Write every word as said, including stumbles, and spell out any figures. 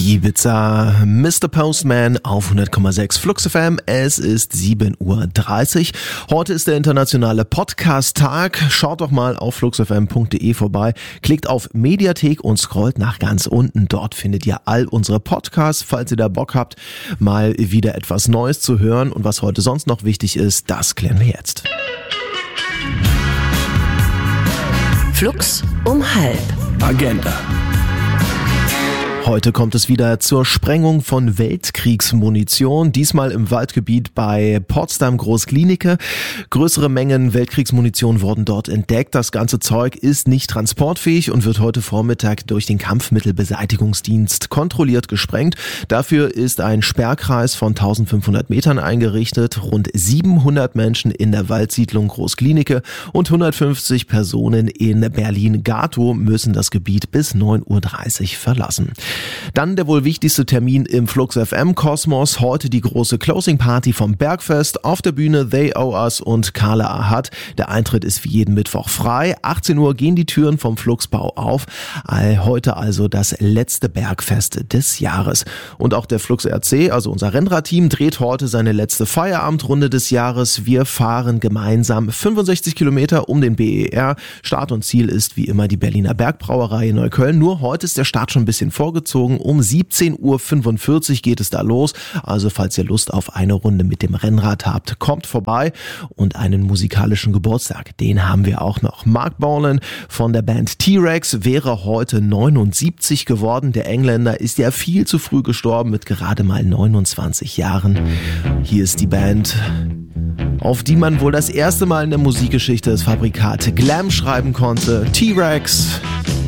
Ibiza, Mister Postman auf hundert Komma sechs Flux F M. Es ist sieben Uhr dreißig. Heute ist der internationale Podcast-Tag. Schaut doch mal auf fluxfm punkt de vorbei, klickt auf Mediathek und scrollt nach ganz unten. Dort findet ihr all unsere Podcasts, falls ihr da Bock habt, mal wieder etwas Neues zu hören. Und was heute sonst noch wichtig ist, das klären wir jetzt. Flux um halb. Agenda. Heute kommt es wieder zur Sprengung von Weltkriegsmunition, diesmal im Waldgebiet bei Potsdam Großglienicke. Größere Mengen Weltkriegsmunition wurden dort entdeckt. Das ganze Zeug ist nicht transportfähig und wird heute Vormittag durch den Kampfmittelbeseitigungsdienst kontrolliert gesprengt. Dafür ist ein Sperrkreis von eintausendfünfhundert Metern eingerichtet. Rund siebenhundert Menschen in der Waldsiedlung Großglienicke und hundertfünfzig Personen in Berlin-Gatow müssen das Gebiet bis neun Uhr dreißig verlassen. Dann der wohl wichtigste Termin im Flux F M-Kosmos. Heute die große Closing-Party vom Bergfest. Auf der Bühne They Owe Us und Carla Ahad. Der Eintritt ist wie jeden Mittwoch frei. achtzehn Uhr gehen die Türen vom Fluxbau auf. Heute also das letzte Bergfest des Jahres. Und auch der Flux R C, also unser Rennradteam, dreht heute seine letzte Feierabendrunde des Jahres. Wir fahren gemeinsam fünfundsechzig Kilometer um den B E R. Start und Ziel ist wie immer die Berliner Bergbrauerei in Neukölln. Nur heute ist der Start schon ein bisschen vorgezogen. Um siebzehn Uhr fünfundvierzig geht es da los. Also falls ihr Lust auf eine Runde mit dem Rennrad habt, kommt vorbei. Und einen musikalischen Geburtstag, den haben wir auch noch. Mark Bolan von der Band T-Rex wäre heute neunundsiebzig geworden. Der Engländer ist ja viel zu früh gestorben mit gerade mal neunundzwanzig Jahren. Hier ist die Band, auf die man wohl das erste Mal in der Musikgeschichte das Fabrikat Glam schreiben konnte. T-Rex.